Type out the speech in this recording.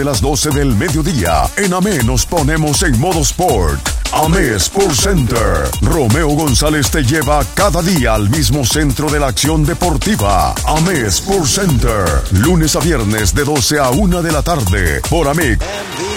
de las 12 del mediodía. En AME nos ponemos en modo sport. AME Sport Center. Romeo González te lleva cada día al mismo centro de la acción deportiva. AME Sport Center. Lunes a viernes de 12 a 1 de la tarde. Por AME.